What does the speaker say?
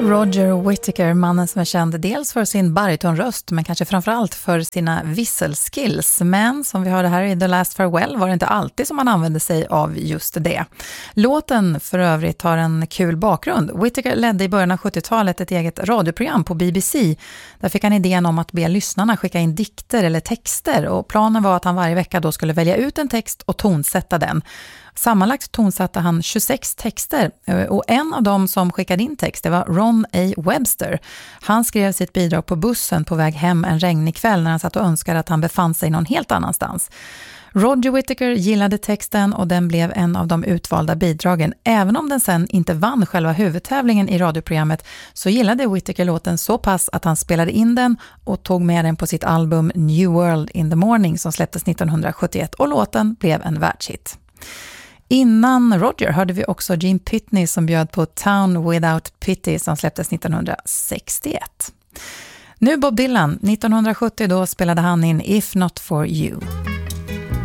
Roger Whittaker, mannen som är känd dels för sin baritonröst men kanske framförallt för sina visselskills. Men som vi hörde här i The Last Farewell var det inte alltid som han använde sig av just det. Låten för övrigt har en kul bakgrund. Whittaker ledde i början av 70-talet ett eget radioprogram på BBC. Där fick han idén om att be lyssnarna skicka in dikter eller texter och planen var att han varje vecka då skulle välja ut en text och tonsätta den. Sammanlagt tonsatte han 26 texter och en av dem som skickade in text det var Ron A. Webster. Han skrev sitt bidrag på bussen på väg hem en regnig kväll när han satt och önskade att han befann sig någon helt annanstans. Roger Whittaker gillade texten och den blev en av de utvalda bidragen. Även om den sen inte vann själva huvudtävlingen i radioprogrammet så gillade Whittaker låten så pass att han spelade in den och tog med den på sitt album New World in the Morning som släpptes 1971 och låten blev en världshit. Innan Roger hörde vi också Gene Pitney som bjöd på Town Without Pity som släpptes 1961. Nu Bob Dylan, 1970 då spelade han in If Not For You.